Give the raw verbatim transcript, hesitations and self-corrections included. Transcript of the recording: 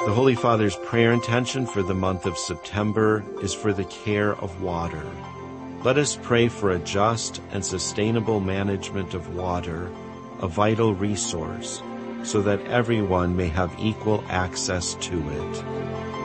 The Holy Father's prayer intention for the month of September is for the care of water. Let us pray for a just and sustainable management of water, a vital resource, so that everyone may have equal access to it.